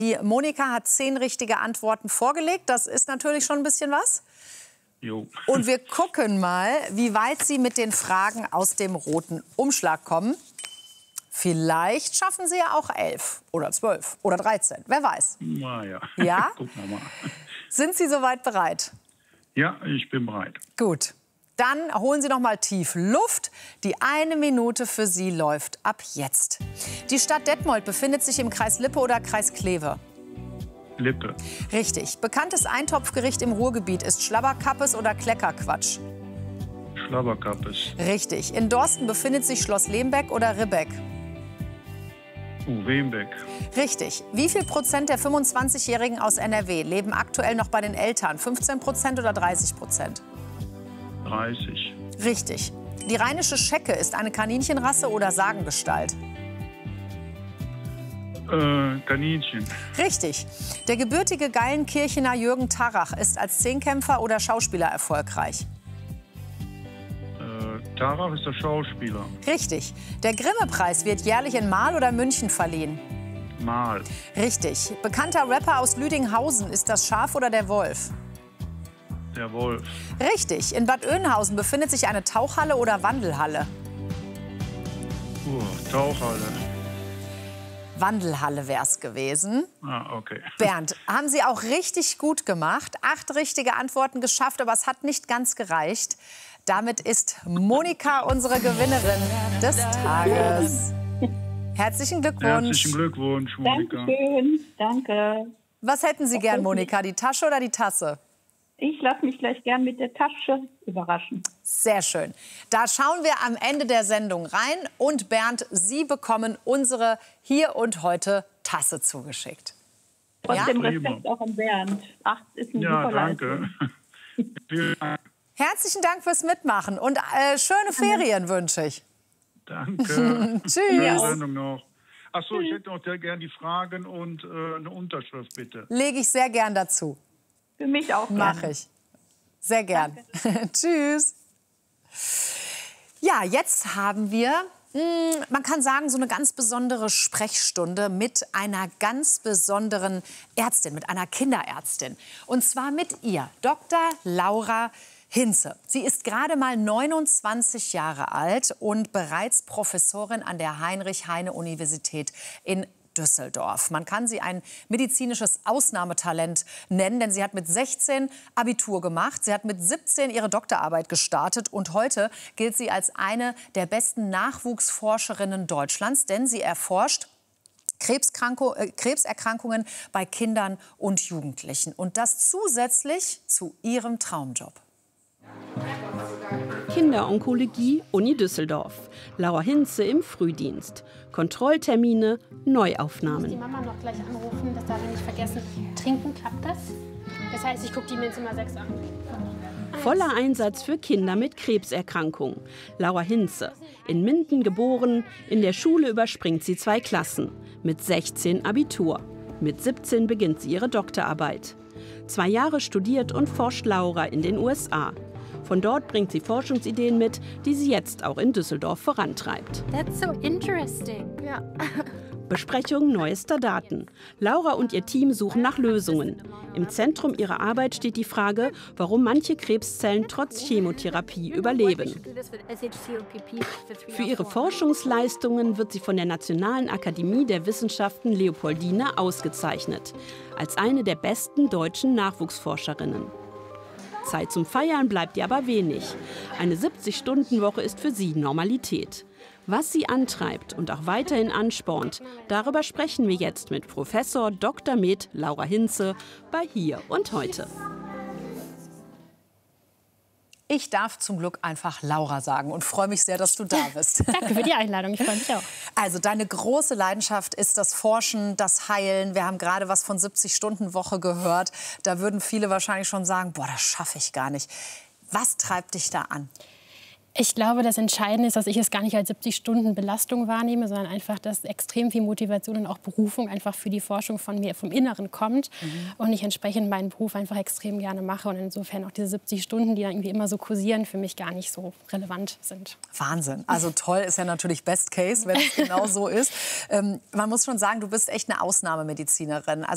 Die Monika hat 10 richtige Antworten vorgelegt. Das ist natürlich schon ein bisschen was. Jo. Und wir gucken mal, wie weit Sie mit den Fragen aus dem roten Umschlag kommen. Vielleicht schaffen Sie ja auch 11 oder 12 oder 13. Wer weiß. Na ja. Ja? Gucken wir mal. Sind Sie soweit bereit? Ja, ich bin bereit. Gut. Dann holen Sie noch mal tief Luft. Die 1 Minute für Sie läuft ab jetzt. Die Stadt Detmold befindet sich im Kreis Lippe oder Kreis Kleve? Lippe. Richtig. Bekanntes Eintopfgericht im Ruhrgebiet ist Schlabberkappes oder Kleckerquatsch? Schlabberkappes. Richtig. In Dorsten befindet sich Schloss Lembeck oder Ribbeck? Wembeck. Richtig. Wie viel Prozent der 25-Jährigen aus NRW leben aktuell noch bei den Eltern? 15% oder 30%? 30. Richtig. Die rheinische Schecke ist eine Kaninchenrasse oder Sagengestalt? Kaninchen. Richtig. Der gebürtige Geilenkirchener Jürgen Tarach ist als Zehnkämpfer oder Schauspieler erfolgreich? Tarach ist der Schauspieler. Richtig. Der Grimme-Preis wird jährlich in Marl oder München verliehen? Mal. Richtig. Bekannter Rapper aus Lüdinghausen ist das Schaf oder der Wolf? Der Wolf. Richtig. In Bad Oeynhausen befindet sich eine Tauchhalle oder Wandelhalle? Tauchhalle. Wandelhalle wär's gewesen. Ah, okay. Bernd, haben Sie auch richtig gut gemacht. 8 richtige Antworten geschafft, aber es hat nicht ganz gereicht. Damit ist Monika unsere Gewinnerin des Tages. Herzlichen Glückwunsch. Herzlichen Glückwunsch, Monika. Dankeschön, danke. Was hätten Sie gern, Monika? Die Tasche oder die Tasse? Ich lasse mich gleich gern mit der Tasche überraschen. Sehr schön. Da schauen wir am Ende der Sendung rein. Und Bernd, Sie bekommen unsere Hier und Heute Tasse zugeschickt. Trotzdem Ja? Respekt auch an Bernd. Ach, ist ein Ja, super danke. Vielen Dank. Herzlichen Dank fürs Mitmachen und schöne Ferien wünsche ich. Danke. Tschüss. Schöne Sendung noch. Ach so, ich hätte noch sehr gern die Fragen und eine Unterschrift, bitte. Lege ich sehr gern dazu. Für mich auch. Mache ich. Sehr gern. Tschüss. Ja, jetzt haben wir, man kann sagen, so eine ganz besondere Sprechstunde mit einer ganz besonderen Ärztin, mit einer Kinderärztin. Und zwar mit ihr, Dr. Laura Hinze. Sie ist gerade mal 29 Jahre alt und bereits Professorin an der Heinrich-Heine-Universität in Düsseldorf. Man kann sie ein medizinisches Ausnahmetalent nennen, denn sie hat mit 16 Abitur gemacht. Sie hat mit 17 ihre Doktorarbeit gestartet und heute gilt sie als eine der besten Nachwuchsforscherinnen Deutschlands, denn sie erforscht Krebserkrankungen bei Kindern und Jugendlichen. Und das zusätzlich zu ihrem Traumjob. Kinderonkologie, Uni Düsseldorf. Laura Hinze im Frühdienst. Kontrolltermine, Neuaufnahmen. Ich muss die Mama noch gleich anrufen, das darf ich nicht vergessen. Trinken, klappt das? Das heißt, ich gucke die mir in Zimmer 6 an. Voller Einsatz für Kinder mit Krebserkrankungen. Laura Hinze, in Minden geboren, in der Schule überspringt sie 2 Klassen. Mit 16 Abitur. Mit 17 beginnt sie ihre Doktorarbeit. 2 Jahre studiert und forscht Laura in den USA. Von dort bringt sie Forschungsideen mit, die sie jetzt auch in Düsseldorf vorantreibt. That's so interesting. Ja. Besprechung neuester Daten. Laura und ihr Team suchen nach Lösungen. Im Zentrum ihrer Arbeit steht die Frage, warum manche Krebszellen trotz Chemotherapie überleben. Für ihre Forschungsleistungen wird sie von der Nationalen Akademie der Wissenschaften Leopoldina ausgezeichnet. Als eine der besten deutschen Nachwuchsforscherinnen. Zeit zum Feiern bleibt ihr aber wenig. Eine 70-Stunden-Woche ist für sie Normalität. Was sie antreibt und auch weiterhin anspornt, darüber sprechen wir jetzt mit Professor Dr. med. Laura Hinze bei Hier und Heute. Ich darf zum Glück einfach Laura sagen und freue mich sehr, dass du da bist. Danke für die Einladung, ich freue mich auch. Also deine große Leidenschaft ist das Forschen, das Heilen. Wir haben gerade was von 70-Stunden-Woche gehört. Da würden viele wahrscheinlich schon sagen, boah, das schaffe ich gar nicht. Was treibt dich da an? Ich glaube, das Entscheidende ist, dass ich es gar nicht als 70 Stunden Belastung wahrnehme, sondern einfach, dass extrem viel Motivation und auch Berufung einfach für die Forschung von mir vom Inneren kommt und ich entsprechend meinen Beruf einfach extrem gerne mache und insofern auch diese 70 Stunden, die dann irgendwie immer so kursieren, für mich gar nicht so relevant sind. Wahnsinn. Also toll ist ja natürlich Best Case, wenn es genau so ist. Man muss schon sagen, du bist echt eine Ausnahmemedizinerin. Also